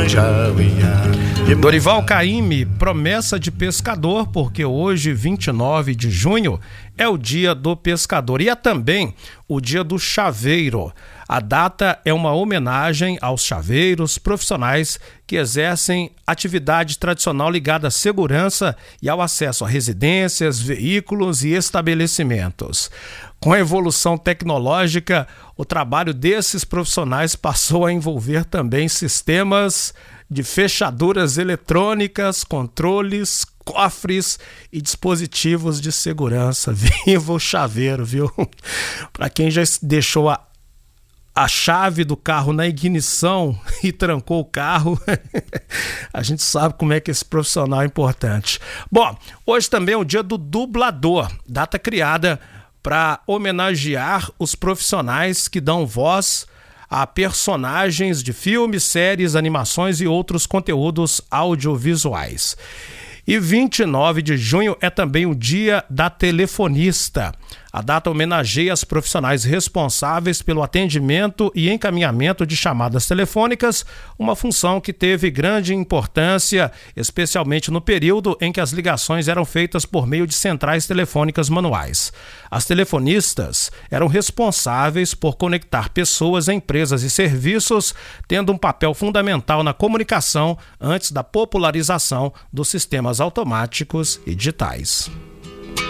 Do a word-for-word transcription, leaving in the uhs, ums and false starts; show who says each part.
Speaker 1: Dorival Caymmi, promessa de pescador, porque hoje, vinte e nove de junho, é o dia do pescador e é também o dia do chaveiro. A data é uma homenagem aos chaveiros profissionais que exercem atividade tradicional ligada à segurança e ao acesso a residências, veículos e estabelecimentos. Com a evolução tecnológica, o trabalho desses profissionais passou a envolver também sistemas de fechaduras eletrônicas, controles, cofres e dispositivos de segurança. Viva o chaveiro, viu? Para quem já deixou a a chave do carro na ignição e trancou o carro, a gente sabe como é que esse profissional é importante. Bom, hoje também é o dia do dublador, data criada para homenagear os profissionais que dão voz a personagens de filmes, séries, animações e outros conteúdos audiovisuais. E vinte e nove de junho é também o dia da telefonista. A data homenageia os profissionais responsáveis pelo atendimento e encaminhamento de chamadas telefônicas, uma função que teve grande importância, especialmente no período em que as ligações eram feitas por meio de centrais telefônicas manuais. As telefonistas eram responsáveis por conectar pessoas, empresas e serviços, tendo um papel fundamental na comunicação antes da popularização dos sistemas automáticos e digitais.